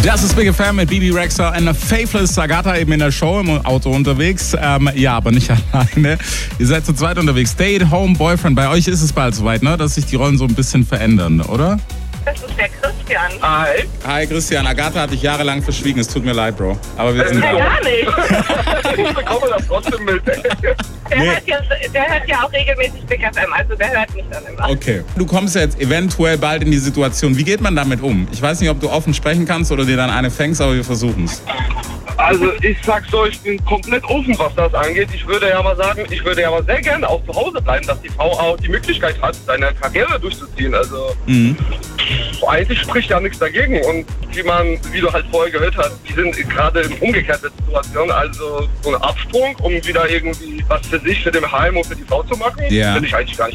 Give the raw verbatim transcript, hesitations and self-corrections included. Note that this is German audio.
Das ist Big F M mit Bibi Rexha und Faithless. Agatha eben in der Show im Auto unterwegs. Ähm, ja, aber nicht alleine. Ihr seid zu zweit unterwegs. Stay-at-home-Boyfriend. Bei euch ist es bald soweit, ne? Dass sich die Rollen so ein bisschen verändern, oder? Das ist der Christian. Hi. Hi Christian, Agatha hat dich jahrelang verschwiegen. Es tut mir leid, Bro. Aber wir sind Ja, da. gar nicht. Ich bekomme das trotzdem mit. Der, Nee. hört ja, der hört ja auch regelmäßig Big F M, also der hört mich dann immer. Okay. Du kommst jetzt eventuell bald in die Situation. Wie geht man damit um? Ich weiß nicht, ob du offen sprechen kannst oder dir dann eine fängst, aber wir versuchen es. Also ich sag's so, ich bin komplett offen, was das angeht. Ich würde ja mal sagen, ich würde ja mal sehr gerne auch zu Hause bleiben, dass die Frau auch die Möglichkeit hat, seine Karriere durchzuziehen. Also Mhm. eigentlich spricht ja nichts dagegen. Und wie man, wie du halt vorher gehört hast, die sind gerade in umgekehrter Situation. Also so ein Absprung, um wieder irgendwie was für sich, für den Heim und für die Frau zu machen, Ja. finde ich eigentlich gar nicht